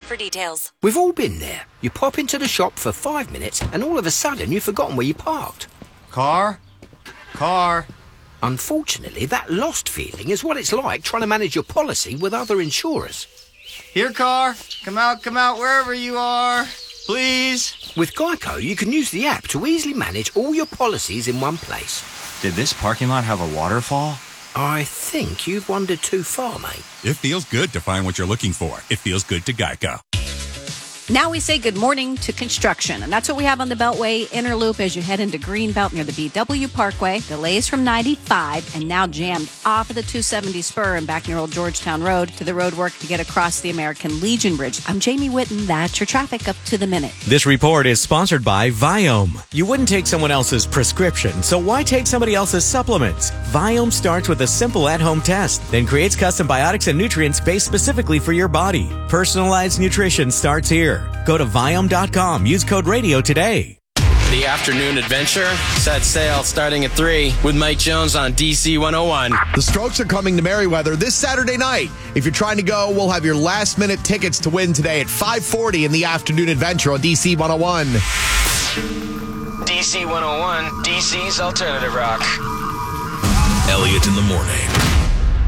for details. We've all been there. You pop into the shop for 5 minutes and all of a sudden you've forgotten where you parked. Car. Unfortunately, that lost feeling is what it's like trying to manage your policy with other insurers. Here, car. Come out, wherever you are. Please. With Geico, you can use the app to easily manage all your policies in one place. Did this parking lot have a waterfall? I think you've wandered too far, mate. It feels good to find what you're looking for. It feels good to Geico. Now we say good morning to construction, and that's what we have on the Beltway Inner Loop as you head into Greenbelt near the BW Parkway. Delays from 95 and now jammed off of the 270 spur and back near Old Georgetown Road to the road work to get across the American Legion Bridge. I'm Jamie Whitten. That's your traffic up to the minute. This report is sponsored by Viome. You wouldn't take someone else's prescription, so why take somebody else's supplements? Viome starts with a simple at-home test, then creates custom biotics and nutrients based specifically for your body. Personalized nutrition starts here. Go to Viome.com. Use code RADIO today. The afternoon adventure set sail starting at 3 with Mike Jones on DC 101. The Strokes are coming to Merriweather this Saturday night. If you're trying to go, we'll have your last-minute tickets to win today at 5:40 in the afternoon adventure on DC 101. DC 101, DC's alternative rock. Elliott in the morning.